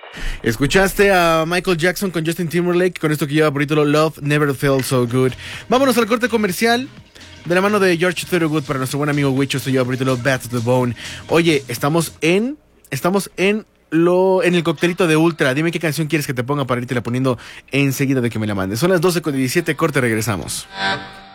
Escuchaste a Michael Jackson con Justin Timberlake, con esto que lleva por título Love Never Felt So Good. Vámonos al corte comercial. De la mano de George Thorogood para nuestro buen amigo Wicho, esto lleva por título Bad to the Bone. Oye, estamos en el coctelito de Ultra. Dime qué canción quieres que te ponga para irte la poniendo enseguida de que me la mandes. Son las 12:17, corte, regresamos.